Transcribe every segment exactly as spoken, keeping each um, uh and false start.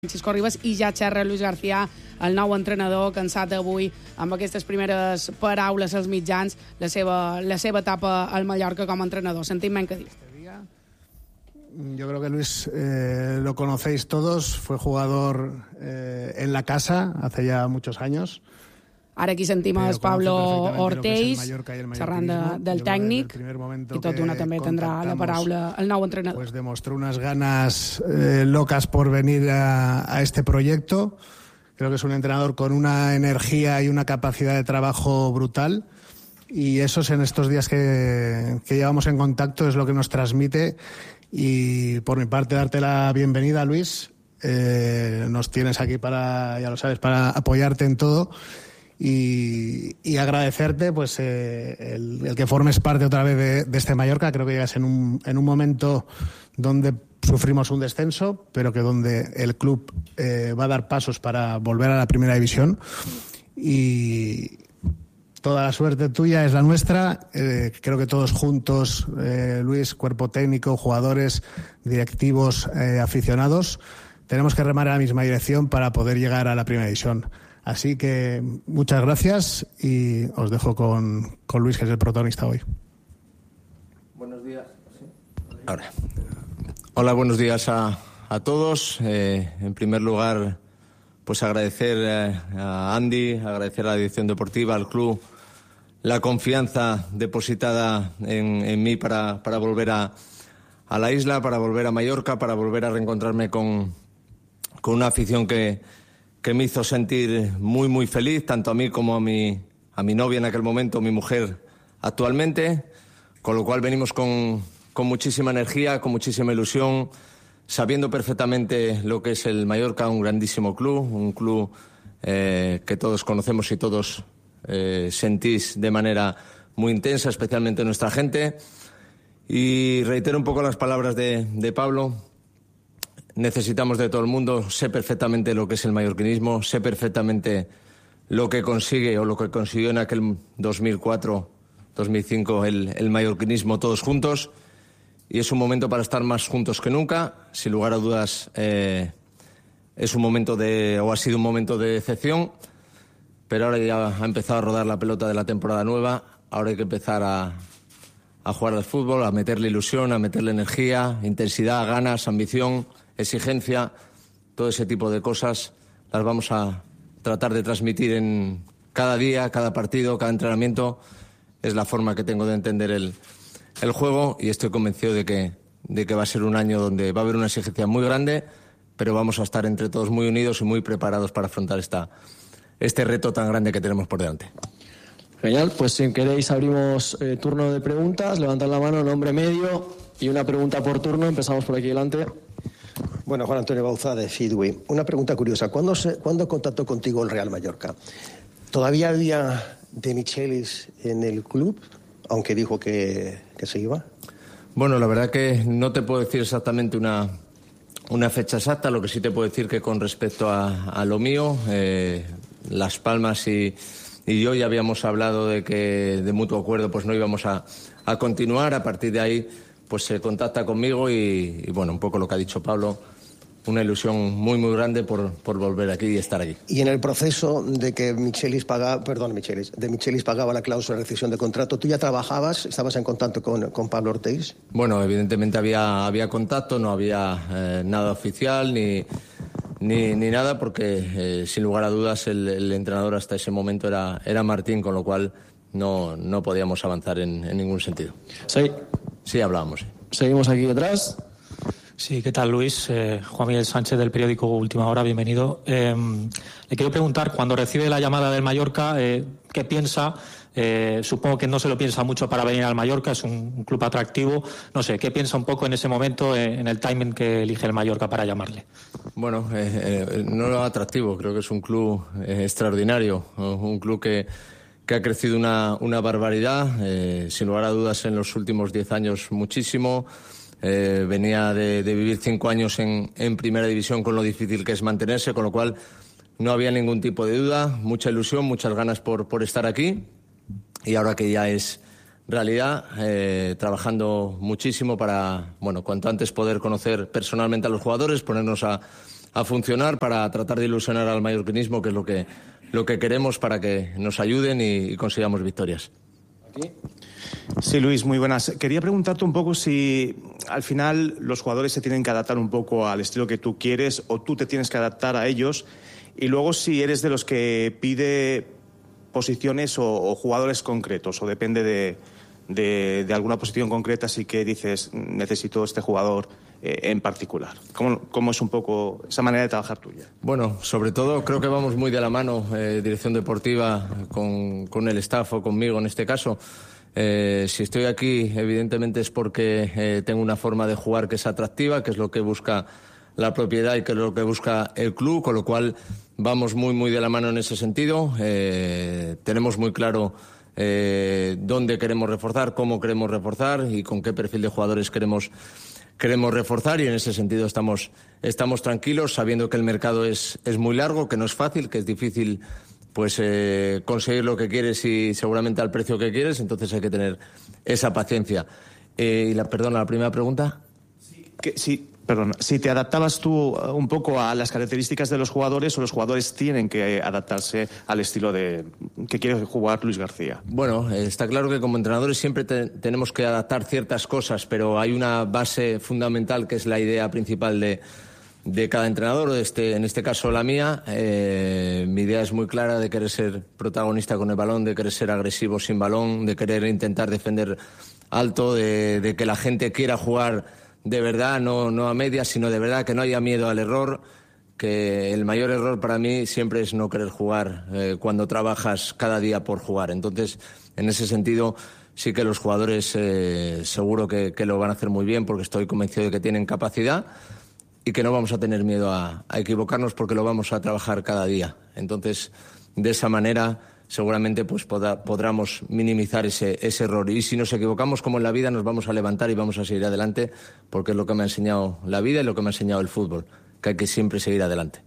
Francisco Ribas i ja xerra Luis García, el nou entrenador, cansat avui amb aquestes primeres paraules als mitjans, la seva, la seva etapa al Mallorca com a entrenador. Sentim menys que dir. Yo creo que Luis eh, lo conocéis todos, fue jugador eh, en la casa hace ya muchos años. Ara aquí sentim el Pablo Ortells xerrant de, del tècnic i tot una també tindrà la paraula el nou entrenador. Pues demostró unas ganas eh, locas por venir a, a este proyecto. Creo que es un entrenador con una energía y una capacidad de trabajo brutal y eso en estos días que, que llevamos en contacto es lo que nos transmite. Y por mi parte darte la bienvenida, Luis. Eh, nos tienes aquí para, ya lo sabes, para apoyarte en todo. Y, y agradecerte pues eh, el, el que formes parte otra vez de, de este Mallorca. Creo que llegas en un, en un momento donde sufrimos un descenso, pero que donde el club eh, va a dar pasos para volver a la primera división. Y toda la suerte tuya es la nuestra. Eh, creo que todos juntos, eh, Luis, cuerpo técnico, jugadores, directivos, eh, aficionados, tenemos que remar en la misma dirección para poder llegar a la primera división. Así que muchas gracias y os dejo con, con Luis, que es el protagonista hoy. Buenos días. Ahora. Hola, buenos días a, a todos. Eh, en primer lugar, pues agradecer eh, a Andy, agradecer a la dirección deportiva, al club, la confianza depositada en, en mí para, para volver a, a la isla, para volver a Mallorca, para volver a reencontrarme con, con una afición que... que me hizo sentir muy, muy feliz, tanto a mí como a mi, a mi novia en aquel momento, mi mujer actualmente, con lo cual venimos con, con muchísima energía, con muchísima ilusión, sabiendo perfectamente lo que es el Mallorca, un grandísimo club, un club eh, que todos conocemos y todos eh, sentís de manera muy intensa, especialmente nuestra gente. Y reitero un poco las palabras de, de Pablo. Necesitamos de todo el mundo, sé perfectamente lo que es el mallorquinismo, sé perfectamente lo que consigue o lo que consiguió en aquel dos mil cuatro dos mil cinco el, el mallorquinismo todos juntos y es un momento para estar más juntos que nunca. Sin lugar a dudas eh, es un momento de, o ha sido un momento de decepción, pero ahora ya ha empezado a rodar la pelota de la temporada nueva, ahora hay que empezar a, a jugar al fútbol, a meterle ilusión, a meterle energía, intensidad, ganas, ambición, exigencia, todo ese tipo de cosas las vamos a tratar de transmitir en cada día, cada partido, cada entrenamiento. Es la forma que tengo de entender el, el juego y estoy convencido de que, de que va a ser un año donde va a haber una exigencia muy grande, pero vamos a estar entre todos muy unidos y muy preparados para afrontar esta, este reto tan grande que tenemos por delante. Genial, pues si queréis abrimos eh, turno de preguntas, levantad la mano, nombre medio y una pregunta por turno. Empezamos por aquí delante. Bueno, Juan Antonio Bauza de Feedway. Una pregunta curiosa. ¿Cuándo, se, ¿Cuándo contactó contigo el Real Mallorca? ¿Todavía había De Michelis en el club, aunque dijo que, que se iba? Bueno, la verdad que no te puedo decir exactamente una, una fecha exacta. Lo que sí te puedo decir que con respecto a, a lo mío, eh, Las Palmas y, y yo ya habíamos hablado de que de mutuo acuerdo pues no íbamos a, a continuar. A partir de ahí pues se contacta conmigo y, y, bueno, un poco lo que ha dicho Pablo, una ilusión muy, muy grande por, por volver aquí y estar aquí. Y en el proceso de que Michelis pagaba, perdón, Michelis, de Michelis pagaba la cláusula de rescisión de contrato, ¿tú ya trabajabas, estabas en contacto con, con Pablo Ortells? Bueno, evidentemente había, había contacto, no había eh, nada oficial ni, ni, ni nada, porque eh, sin lugar a dudas el, el entrenador hasta ese momento era, era Martín, con lo cual no, no podíamos avanzar en, en ningún sentido. Sí. Sí, hablábamos. Sí. Seguimos aquí detrás. Sí, ¿qué tal, Luis? Eh, Juan Miguel Sánchez del periódico Última Hora, bienvenido. Eh, le quiero preguntar, cuando recibe la llamada del Mallorca, eh, ¿qué piensa? Eh, supongo que no se lo piensa mucho para venir al Mallorca, es un, un club atractivo. No sé, ¿qué piensa un poco en ese momento, eh, en el timing que elige el Mallorca para llamarle? Bueno, eh, eh, no lo atractivo, creo que es un club eh, extraordinario, un club que... que ha crecido una, una barbaridad, eh, sin lugar a dudas en los últimos diez años muchísimo. Eh, venía de, de vivir cinco años en, en primera división con lo difícil que es mantenerse, con lo cual no había ningún tipo de duda, mucha ilusión, muchas ganas por, por estar aquí y ahora que ya es realidad, eh, trabajando muchísimo para, bueno, cuanto antes poder conocer personalmente a los jugadores, ponernos a a funcionar para tratar de ilusionar al mallorquinismo, que es lo que, lo que queremos para que nos ayuden y, y consigamos victorias. ¿Aquí? Sí, Luis, muy buenas. Quería preguntarte un poco si al final los jugadores se tienen que adaptar un poco al estilo que tú quieres o tú te tienes que adaptar a ellos, y luego si eres de los que pide posiciones o, o jugadores concretos, o depende de, de, de alguna posición concreta, así que dices necesito este jugador eh, en particular. ¿Cómo, ¿Cómo es un poco esa manera de trabajar tuya? Bueno, sobre todo creo que vamos muy de la mano, eh, dirección deportiva con, con el staff o conmigo en este caso. Eh, si estoy aquí, evidentemente es porque eh, tengo una forma de jugar que es atractiva, que es lo que busca la propiedad y que es lo que busca el club, con lo cual vamos muy muy de la mano en ese sentido. Eh, tenemos muy claro eh, dónde queremos reforzar, cómo queremos reforzar y con qué perfil de jugadores queremos queremos reforzar, y en ese sentido estamos estamos tranquilos, sabiendo que el mercado es es muy largo, que no es fácil, que es difícil pues eh, conseguir lo que quieres y seguramente al precio que quieres, entonces hay que tener esa paciencia. Eh, y la perdona, la primera pregunta. Sí, que, sí, perdón, si te adaptabas tú un poco a las características de los jugadores, o los jugadores tienen que adaptarse al estilo de que quiere jugar Luis García. Bueno, eh, está claro que como entrenadores siempre te, tenemos que adaptar ciertas cosas, pero hay una base fundamental que es la idea principal de de cada entrenador, este, en este caso la mía. Eh, mi idea es muy clara de querer ser protagonista con el balón, de querer ser agresivo sin balón, de querer intentar defender alto, de, de que la gente quiera jugar de verdad, no, no a medias, sino de verdad, que no haya miedo al error, que el mayor error para mí siempre es no querer jugar eh, cuando trabajas cada día por jugar. Entonces, en ese sentido, sí que los jugadores eh, seguro que, que lo van a hacer muy bien, porque estoy convencido de que tienen capacidad y que no vamos a tener miedo a, a equivocarnos, porque lo vamos a trabajar cada día. Entonces, de esa manera, seguramente pues podrá, podremos minimizar ese, ese error. Y si nos equivocamos, como en la vida, nos vamos a levantar y vamos a seguir adelante, porque es lo que me ha enseñado la vida y lo que me ha enseñado el fútbol, que hay que siempre seguir adelante.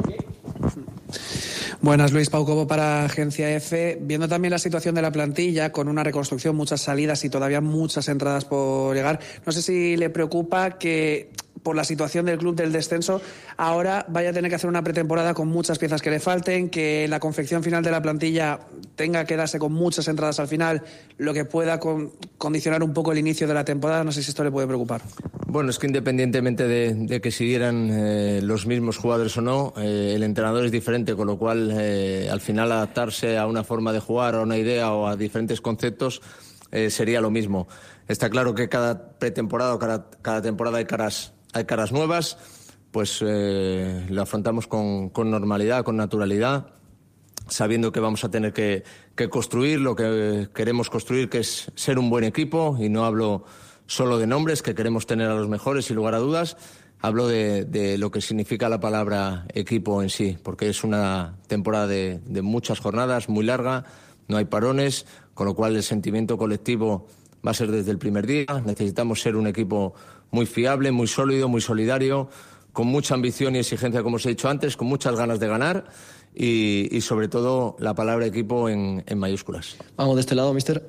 Buenas, Luis. Pau Cobo para Agencia F. Viendo también la situación de la plantilla, con una reconstrucción, muchas salidas y todavía muchas entradas por llegar, no sé si le preocupa que, por la situación del club del descenso, ahora vaya a tener que hacer una pretemporada con muchas piezas que le falten, que la confección final de la plantilla tenga que darse con muchas entradas al final, lo que pueda con, condicionar un poco el inicio de la temporada. No sé si esto le puede preocupar. Bueno, es que independientemente de, de que siguieran eh, los mismos jugadores o no, eh, el entrenador es diferente, con lo cual eh, al final adaptarse a una forma de jugar, a una idea o a diferentes conceptos eh, sería lo mismo. Está claro que cada pretemporada o cada, cada temporada hay caras hay caras nuevas, pues eh, lo afrontamos con, con normalidad, con naturalidad, sabiendo que vamos a tener que, que construir lo que queremos construir, que es ser un buen equipo, y no hablo solo de nombres, que queremos tener a los mejores sin lugar a dudas, hablo de, de lo que significa la palabra equipo en sí, porque es una temporada de, de muchas jornadas, muy larga, no hay parones, con lo cual el sentimiento colectivo va a ser desde el primer día. Necesitamos ser un equipo muy fiable, muy sólido, muy solidario, con mucha ambición y exigencia, como os he dicho antes, con muchas ganas de ganar y, y sobre todo la palabra equipo en, en mayúsculas. Vamos de este lado, mister.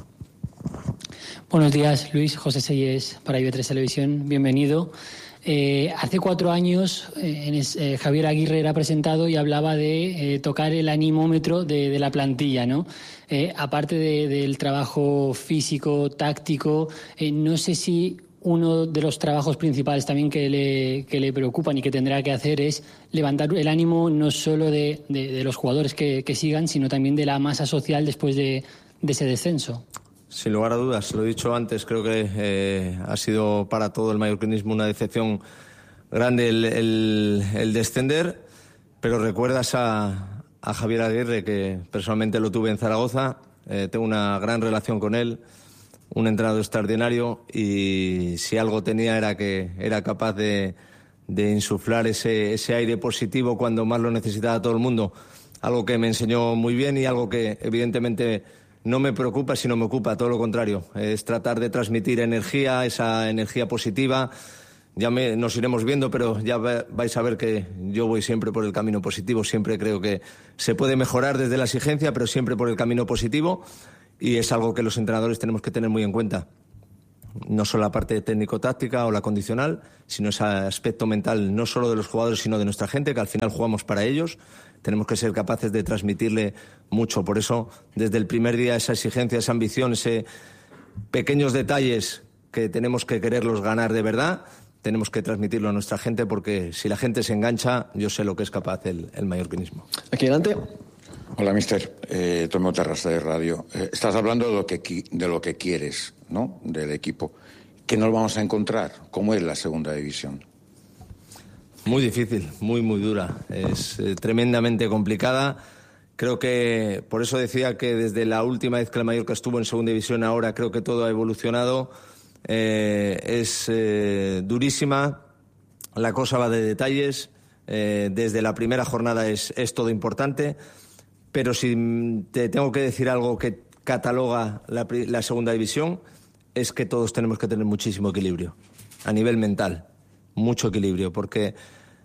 Buenos días, Luis. José Selles para I B tres Televisión. Bienvenido. Eh, hace cuatro años eh, en es, eh, Javier Aguirre era presentado y hablaba de eh, tocar el anímómetro de, de la plantilla, ¿no? Eh, aparte de, del trabajo físico, táctico, eh, no sé si uno de los trabajos principales también que le, que le preocupan y que tendrá que hacer es levantar el ánimo no solo de, de, de los jugadores que, que sigan, sino también de la masa social después de, de ese descenso. Sin lugar a dudas, lo he dicho antes, creo que eh, ha sido para todo el mallorquinismo una decepción grande el, el, el descender, pero recuerdas a, a Javier Aguirre, que personalmente lo tuve en Zaragoza, eh, tengo una gran relación con él, un entrenador extraordinario, y si algo tenía era que era capaz de, de insuflar ese, ese aire positivo cuando más lo necesitaba todo el mundo, algo que me enseñó muy bien y algo que evidentemente no me preocupa, sino me ocupa, todo lo contrario. Es tratar de transmitir energía, esa energía positiva. Ya me, nos iremos viendo, pero ya vais a ver que yo voy siempre por el camino positivo. Siempre creo que se puede mejorar desde la exigencia, pero siempre por el camino positivo. Y es algo que los entrenadores tenemos que tener muy en cuenta. no solo la parte técnico-táctica o la condicional, sino ese aspecto mental no solo de los jugadores, sino de nuestra gente, que al final jugamos para ellos. Tenemos que ser capaces de transmitirle mucho. Por eso, desde el primer día, esa exigencia, esa ambición, esos pequeños detalles que tenemos que quererlos ganar de verdad, tenemos que transmitirlo a nuestra gente, porque si la gente se engancha, yo sé lo que es capaz el, el mallorquinismo. Aquí delante. Hola, mister. Eh, Tomo Terrassa de Radio. Eh, estás hablando de lo, que, de lo que quieres, ¿no?, del equipo. ¿Qué nos vamos a encontrar? ¿Cómo es la segunda división? Muy difícil, muy, muy dura. Es eh, tremendamente complicada. Creo que, por eso decía que desde la última vez que el Mallorca estuvo en segunda división, ahora creo que todo ha evolucionado. Eh, es eh, durísima, la cosa va de detalles, eh, desde la primera jornada es, es todo importante, pero si te tengo que decir algo que cataloga la, la segunda división, es que todos tenemos que tener muchísimo equilibrio, a nivel mental, mucho equilibrio, porque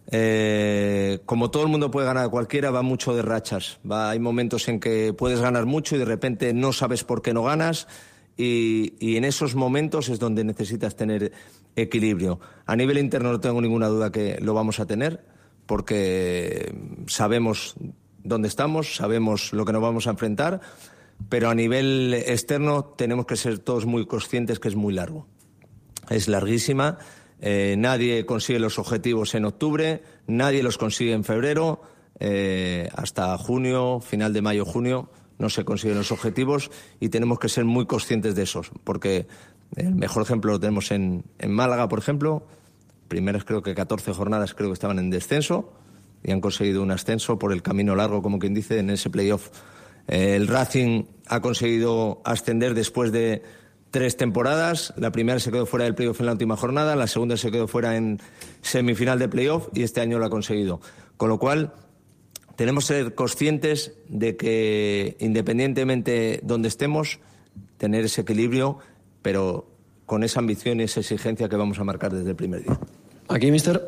eh, como todo el mundo puede ganar a cualquiera, va mucho de rachas, va, hay momentos en que puedes ganar mucho y de repente no sabes por qué no ganas. Y, y en esos momentos es donde necesitas tener equilibrio. A nivel interno no tengo ninguna duda que lo vamos a tener, porque sabemos dónde estamos, sabemos lo que nos vamos a enfrentar, pero a nivel externo tenemos que ser todos muy conscientes que es muy largo. Es larguísima, eh, nadie consigue los objetivos en octubre, nadie los consigue en febrero, eh, hasta junio, final de mayo, junio, no se consiguen los objetivos y tenemos que ser muy conscientes de esos, porque el mejor ejemplo lo tenemos en, en Málaga, por ejemplo. Primeras creo que catorce jornadas creo que estaban en descenso y han conseguido un ascenso por el camino largo, como quien dice, en ese playoff. Eh, el Racing ha conseguido ascender después de tres temporadas. La primera se quedó fuera del playoff en la última jornada, la segunda se quedó fuera en semifinal de playoff y este año lo ha conseguido. Con lo cual, tenemos que ser conscientes de que, independientemente de donde estemos, tener ese equilibrio, pero con esa ambición y esa exigencia que vamos a marcar desde el primer día. Aquí, mister.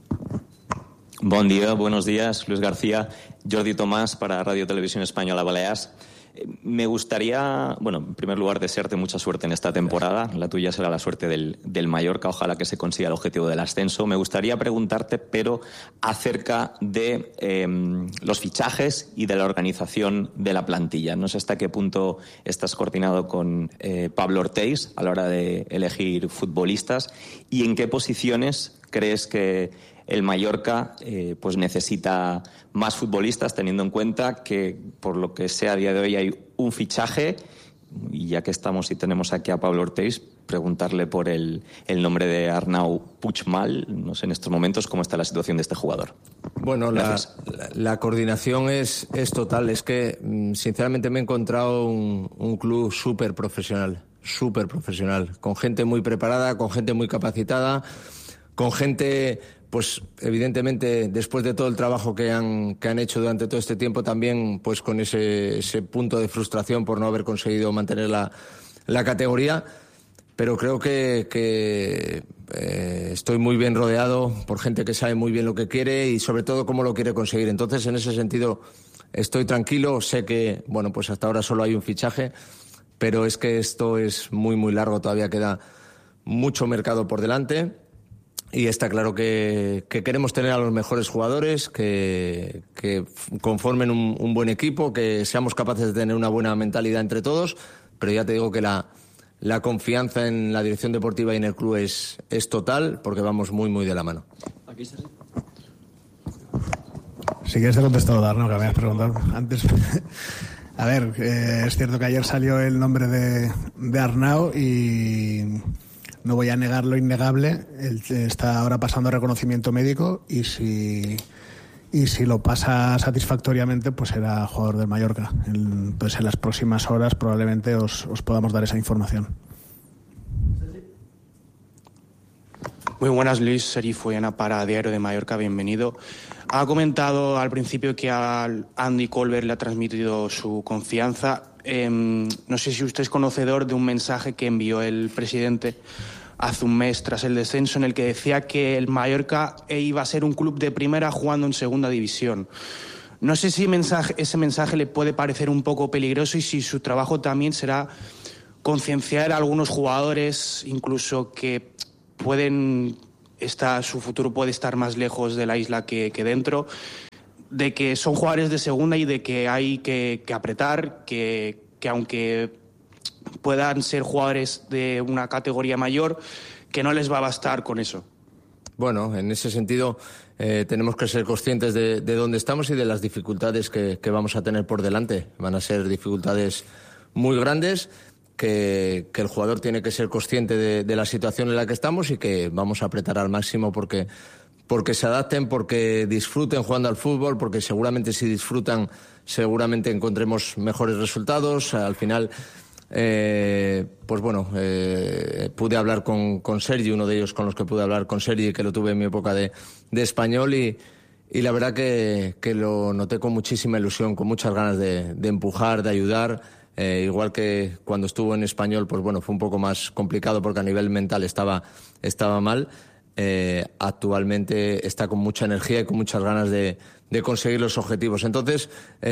Bon dia, buenos días. Luis García, Jordi Tomás para Radio Televisión Española Balears. Me gustaría, bueno, en primer lugar, desearte mucha suerte en esta temporada. La tuya será la suerte del, del Mallorca. Ojalá que se consiga el objetivo del ascenso. Me gustaría preguntarte, pero acerca de eh, los fichajes y de la organización de la plantilla. No sé hasta qué punto estás coordinado con eh, Pablo Ortiz a la hora de elegir futbolistas y en qué posiciones crees que el Mallorca eh, pues necesita más futbolistas, teniendo en cuenta que, por lo que sé a día de hoy, hay un fichaje. Y ya que estamos y tenemos aquí a Pablo Ortiz, preguntarle por el, el nombre de Arnau Puigmal. No sé en estos momentos cómo está la situación de este jugador. Bueno, la, la, la coordinación es, es total. Es que, sinceramente, me he encontrado un, un club súper profesional, súper profesional, con gente muy preparada, con gente muy capacitada, con gente, pues evidentemente, después de todo el trabajo que han, que han hecho durante todo este tiempo, también pues con ese, ese punto de frustración por no haber conseguido mantener la, la categoría. Pero creo que, que eh, estoy muy bien rodeado por gente que sabe muy bien lo que quiere y sobre todo cómo lo quiere conseguir. Entonces, en ese sentido, estoy tranquilo. Sé que, bueno, pues hasta ahora solo hay un fichaje, pero es que esto es muy, muy largo. Todavía queda mucho mercado por delante. Y está claro que, que queremos tener a los mejores jugadores, que, que conformen un, un buen equipo, que seamos capaces de tener una buena mentalidad entre todos, pero ya te digo que la, la confianza en la dirección deportiva y en el club es, es total, porque vamos muy, muy de la mano. Aquí, Sergio. Si quieres te he contestado, Arnau, que me habías preguntado antes. A ver, eh, es cierto que ayer salió el nombre de, de Arnau y no voy a negar lo innegable. Él está ahora pasando reconocimiento médico y si, y si lo pasa satisfactoriamente, pues será jugador del Mallorca. Entonces, en las próximas horas probablemente os, os podamos dar esa información. Muy buenas, Luis. Sergi Foyana para Diario de Mallorca. Bienvenido. Ha comentado al principio que a Andy Colbert le ha transmitido su confianza. Eh, no sé si usted es conocedor de un mensaje que envió el presidente hace un mes tras el descenso, en el que decía que el Mallorca iba a ser un club de primera jugando en segunda división. No sé si mensaje, ese mensaje le puede parecer un poco peligroso y si su trabajo también será concienciar a algunos jugadores, incluso que pueden estar, su futuro puede estar más lejos de la isla que, que dentro, de que son jugadores de segunda y de que hay que, que apretar, que, que aunque puedan ser jugadores de una categoría mayor, que no les va a bastar con eso. Bueno, en ese sentido eh, tenemos que ser conscientes de, de dónde estamos y de las dificultades que, que vamos a tener por delante. Van a ser dificultades muy grandes, que, que el jugador tiene que ser consciente de, de la situación en la que estamos y que vamos a apretar al máximo porque, porque se adapten, porque disfruten jugando al fútbol, porque seguramente si disfrutan, seguramente encontremos mejores resultados. Al final... Eh, pues bueno, eh, pude hablar con, con Sergi, uno de ellos con los que pude hablar con Sergi, que lo tuve en mi época de, de español, y, y la verdad que, que lo noté con muchísima ilusión, con muchas ganas de, de empujar, de ayudar, eh, igual que cuando estuvo en español, pues bueno, fue un poco más complicado porque a nivel mental estaba, estaba mal. Eh, actualmente está con mucha energía y con muchas ganas de, de conseguir los objetivos. Entonces,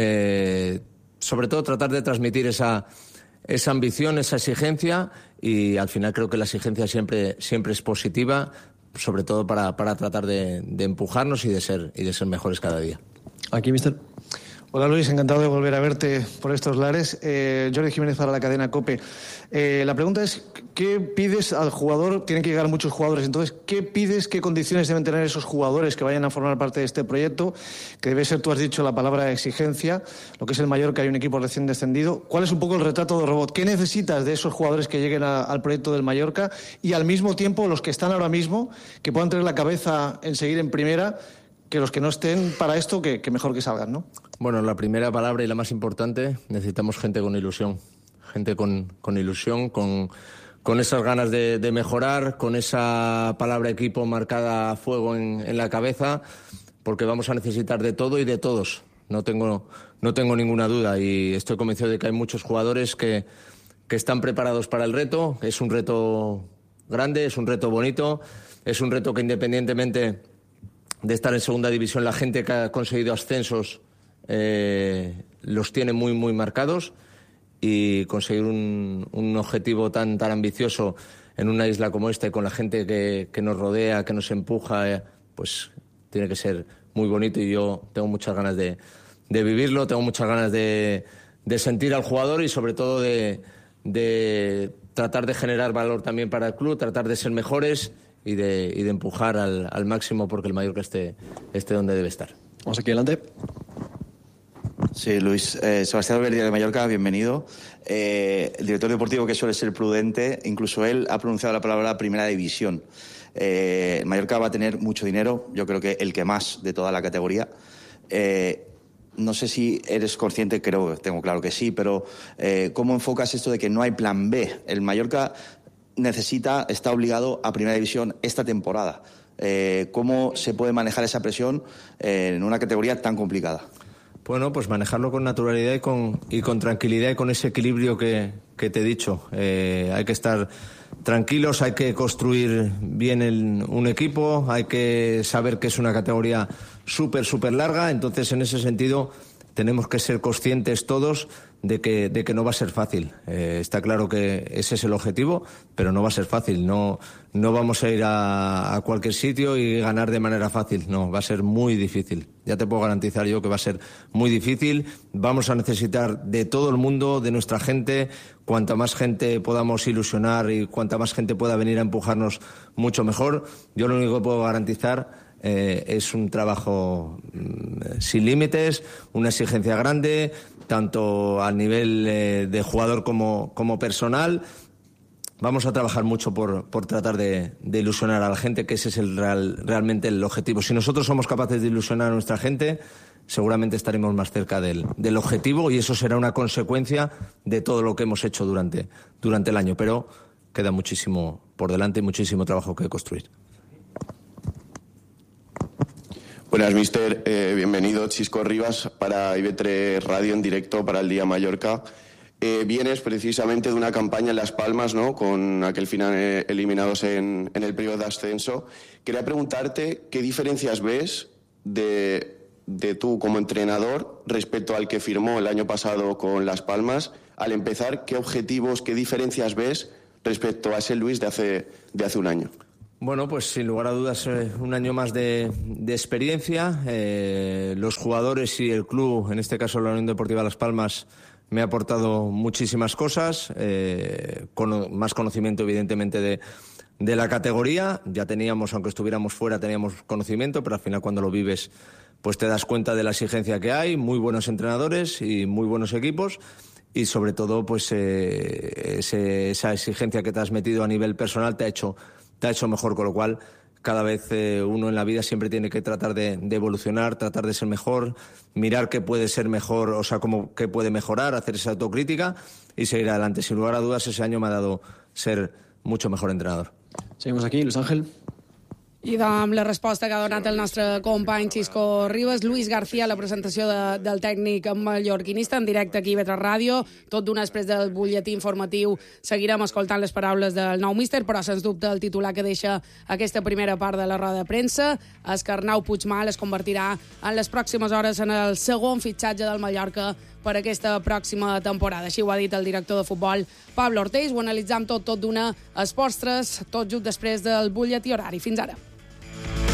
eh, sobre todo tratar de transmitir esa esa ambición, esa exigencia, y al final creo que la exigencia siempre, siempre es positiva, sobre todo para, para tratar de, de empujarnos y de ser y de ser mejores cada día. Aquí, mister. Hola Luis, encantado de volver a verte por estos lares. Eh, Jordi Jiménez para la cadena COPE. Eh, la pregunta es, ¿qué pides al jugador? Tienen que llegar muchos jugadores, entonces, ¿qué pides, qué condiciones deben tener esos jugadores que vayan a formar parte de este proyecto? Que debe ser, tú has dicho la palabra exigencia, lo que es el Mallorca, hay un equipo recién descendido. ¿Cuál es un poco el retrato de robot? ¿Qué necesitas de esos jugadores que lleguen a, al proyecto del Mallorca? Y al mismo tiempo, los que están ahora mismo, que puedan tener la cabeza en seguir en primera, que los que no estén para esto, que, que mejor que salgan, ¿no? Bueno, la primera palabra y la más importante, necesitamos gente con ilusión. Gente con, con ilusión, con, con esas ganas de, de mejorar, con esa palabra equipo marcada a fuego en, en la cabeza, porque vamos a necesitar de todo y de todos. No tengo, no tengo ninguna duda, y estoy convencido de que hay muchos jugadores que, que están preparados para el reto. Es un reto grande, es un reto bonito, es un reto que, independientemente de estar en segunda división, la gente que ha conseguido ascensos eh, los tiene muy, muy marcados, y conseguir un, un objetivo tan, tan ambicioso en una isla como esta y con la gente que, que nos rodea, que nos empuja, eh, pues tiene que ser muy bonito, y yo tengo muchas ganas de, de vivirlo, tengo muchas ganas de, de sentir al jugador y sobre todo de, de tratar de generar valor también para el club, tratar de ser mejores y de, y de empujar al, al máximo porque el Mallorca esté, esté donde debe estar. Vamos aquí adelante. Sí, Luis. Eh, Sebastián Alberdia de Mallorca, bienvenido. Eh, el director deportivo, que suele ser prudente, incluso él ha pronunciado la palabra primera división. Eh, Mallorca va a tener mucho dinero, yo creo que el que más de toda la categoría. Eh, no sé si eres consciente, creo, tengo claro que sí, pero eh, ¿cómo enfocas esto de que no hay plan B? El Mallorca necesita, está obligado a primera división esta temporada. Eh, ¿Cómo se puede manejar esa presión eh, en una categoría tan complicada? Bueno, pues manejarlo con naturalidad y con, y con tranquilidad y con ese equilibrio que, que te he dicho. Eh, hay que estar tranquilos, hay que construir bien el, un equipo, hay que saber que es una categoría súper, súper larga. Entonces, en ese sentido, tenemos que ser conscientes todos de que, de que no va a ser fácil. Eh, está claro que ese es el objetivo, pero no va a ser fácil. No, no vamos a ir a, a cualquier sitio y ganar de manera fácil. No, va a ser muy difícil. Ya te puedo garantizar yo que va a ser muy difícil. Vamos a necesitar de todo el mundo, de nuestra gente. Cuanta más gente podamos ilusionar y cuanta más gente pueda venir a empujarnos, mucho mejor. Yo lo único que puedo garantizar Eh, es un trabajo mm, sin límites, una exigencia grande, tanto a nivel eh, de jugador como, como personal. Vamos a trabajar mucho por, por tratar de, de ilusionar a la gente, que ese es el real, realmente el objetivo. Si nosotros somos capaces de ilusionar a nuestra gente, seguramente estaremos más cerca del, del objetivo, y eso será una consecuencia de todo lo que hemos hecho durante, durante el año. Pero queda muchísimo por delante y muchísimo trabajo que construir. Buenas, mister. Eh, bienvenido, Chisco Rivas, para I B tres Radio en directo para el Día Mallorca. Eh, vienes precisamente de una campaña en Las Palmas, ¿no?, con aquel final eh, eliminados en, en el periodo de ascenso. Quería preguntarte qué diferencias ves de de tú como entrenador respecto al que firmó el año pasado con Las Palmas? Al empezar, ¿qué objetivos, qué diferencias ves respecto a ese Luis de hace, de hace un año? Bueno, pues sin lugar a dudas eh, un año más de, de experiencia. Eh, los jugadores y el club, en este caso la Unión Deportiva Las Palmas, me ha aportado muchísimas cosas, eh, con, más conocimiento evidentemente de, de la categoría. Ya teníamos, aunque estuviéramos fuera, teníamos conocimiento, pero al final cuando lo vives pues te das cuenta de la exigencia que hay, muy buenos entrenadores y muy buenos equipos. Y sobre todo, pues eh, ese, esa exigencia que te has metido a nivel personal te ha hecho, te ha hecho mejor, con lo cual cada vez eh, uno en la vida siempre tiene que tratar de, de evolucionar, tratar de ser mejor, mirar qué puede ser mejor, o sea, cómo, qué puede mejorar, hacer esa autocrítica y seguir adelante. Sin lugar a dudas, ese año me ha dado ser mucho mejor entrenador. Seguimos aquí, Luis Ángel. I amb la resposta que ha donat el nostre company Xisco Ribas, Luis García, la presentació de, del tècnic mallorquinista en directe aquí a I V tres Ràdio. Tot d'una després del butlletí informatiu seguirem escoltant les paraules del nou míster, però sens dubte el titular que deixa aquesta primera part de la roda de premsa és que Arnau Puigmal es convertirà en les pròximes hores en el segon fitxatge del Mallorca per aquesta pròxima temporada. Així ho ha dit el director de futbol Pablo Ortiz. Ho analitzam tot, tot d'una Esports tres, tot just després del butlletí horari. Fins ara.